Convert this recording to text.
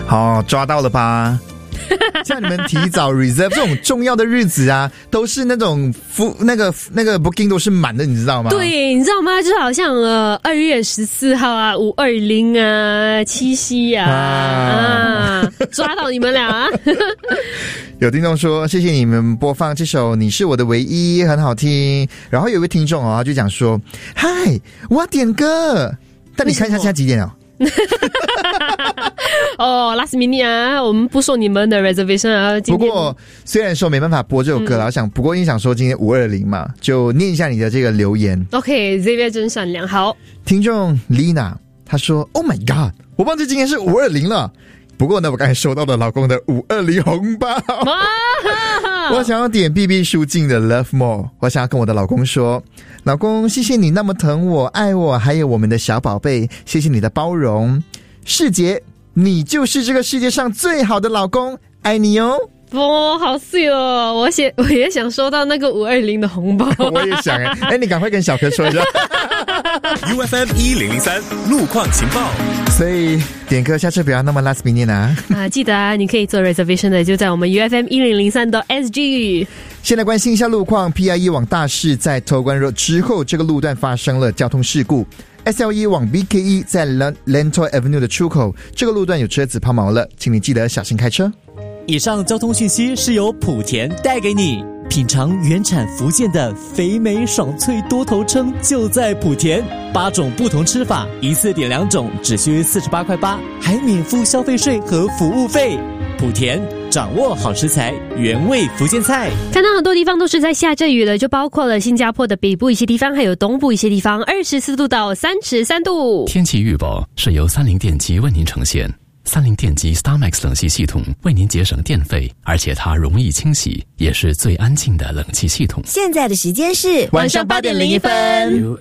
好，抓到了吧？叫你们提早 reserve 这种重要的日子啊，都是那种那个 booking 都是满的，你知道吗？ 对，你知道吗？就好像2月14号啊，520啊，七夕啊，抓到你们俩啊！ 有听众说谢谢你们播放这首《你是我的唯一》，很好听。然后有一位听众哦，就讲说：“嗨，我要点歌。”但你看一下现在几点了？ last minute 啊，我们不收你们的 reservation 啊。 不过虽然说没办法播这首歌了，不过因为想说今天520嘛，就念一下你的这个留言。 OK， Xavier 真善良。好， 听众 Lina 她说 ：“Oh my God， 我忘记今天是520了。不过呢，我刚才收到了老公的520红包。我想要点 BB 书静的 Love More， 我想要跟我的老公说，老公，谢谢你那么疼我、爱我，还有我们的小宝贝，谢谢你的包容。世杰，你就是这个世界上最好的老公，爱你哦。” 好碎哦！我也想收到那个520的红包。 我也想你赶快跟小柯说一下。 UFM 1003路况情报。 所以点歌下次不要那么 last minute 啊！ 记得啊，你可以做 reservation 的，就在我们 UFM1003.SG。 先来关心一下路况 ，PIE 往大市在头关 Road 之后，这个路段发生了交通事故。SLE 往 BKE 在 Lentor Avenue 的出口，这个路段有车子抛锚了，请你记得小心开车。 以上交通讯息是由莆田带给你。品尝原产福建的肥美爽脆多头称就在莆田，8种不同吃法，一次点2种，只需48.8块，还免付消费税和服务费。莆田掌握好食材，原味福建菜。 看到很多地方都是在下着雨了，就包括了新加坡的北部一些地方，还有东部一些地方，24度到33度。 天气预报是由30电机为您呈现。30电机 StarMax 冷气系统为您节省电费，而且它容易清洗，也是最安静的冷气系统。 现在的时间是晚上8点01分。